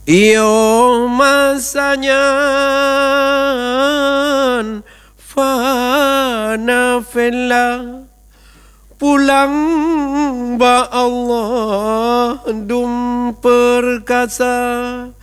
Iyo masanya fana fella pulang ba Allah dum perkasa